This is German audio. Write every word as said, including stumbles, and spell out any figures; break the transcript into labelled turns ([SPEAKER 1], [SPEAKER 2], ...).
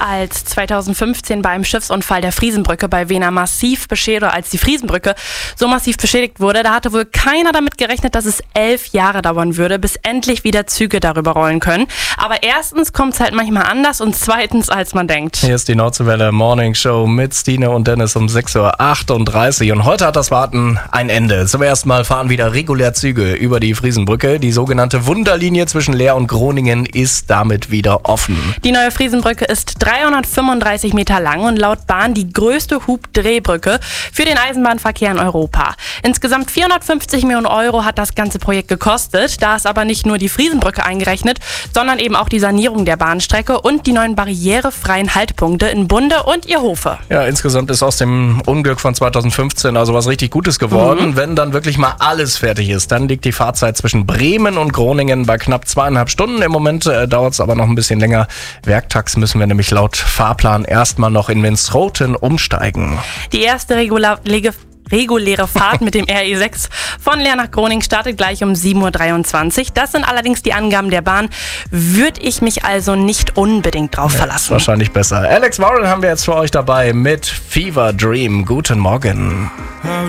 [SPEAKER 1] als zweitausendfünfzehn bei einem Schiffsunfall der Friesenbrücke bei Wena massiv beschädigt, oder als die Friesenbrücke so massiv beschädigt wurde, da hatte wohl keiner damit gerechnet, dass es elf Jahre dauern würde, bis endlich wieder Züge darüber rollen können. Aber erstens kommt es halt manchmal anders und zweitens, als man denkt.
[SPEAKER 2] Hier ist die Nordseewelle Morning Show mit Stine und Dennis um sechs Uhr achtunddreißig und heute hat das Warten ein Ende. Zum ersten Mal fahren wieder regulär Züge über die Friesenbrücke. Die sogenannte Wunderlinie zwischen Leer und Groningen ist damit wieder offen.
[SPEAKER 1] Die neue Friesenbrücke ist dreihundertfünfunddreißig Meter lang und laut Bahn die größte Hubdrehbrücke für den Eisenbahnverkehr in Europa. Insgesamt vierhundertfünfzig Millionen Euro hat das ganze Projekt gekostet. Da ist aber nicht nur die Friesenbrücke eingerechnet, sondern eben auch die Sanierung der Bahnstrecke und die neuen barrierefreien Haltepunkte in Bunde und Irhofe.
[SPEAKER 2] Ja, insgesamt ist aus dem Unglück von zweitausendfünfzehn also was richtig Gutes geworden. Mhm. Wenn dann wirklich mal alles fertig ist, dann liegt die Fahrzeit zwischen Bremen und Groningen bei knapp zweieinhalb Stunden. Im Moment äh, dauert es aber noch ein bisschen länger. Werktags müssen wir nämlich laut Fahrplan erstmal noch in Winschoten umsteigen.
[SPEAKER 1] Die erste regular reguläre Fahrt mit dem R E sechs von Leer nach Groningen startet gleich um sieben Uhr dreiundzwanzig. Das sind allerdings die Angaben der Bahn. Würde ich mich also nicht unbedingt drauf
[SPEAKER 2] ja,
[SPEAKER 1] verlassen.
[SPEAKER 2] Wahrscheinlich besser. Alex Warren haben wir jetzt für euch dabei mit Fever Dream. Guten Morgen.